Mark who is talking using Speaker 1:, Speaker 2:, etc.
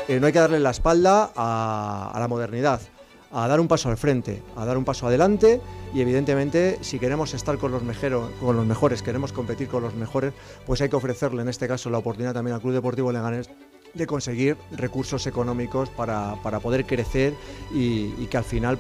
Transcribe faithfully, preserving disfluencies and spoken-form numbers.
Speaker 1: eh, no hay que darle la espalda a, a la modernidad, a dar un paso al frente, a dar un paso adelante y evidentemente si queremos estar con los, mejero, con los mejores, queremos competir con los mejores, pues hay que ofrecerle en este caso la oportunidad también al Club Deportivo Leganés de conseguir recursos económicos para, para poder crecer y, y que al final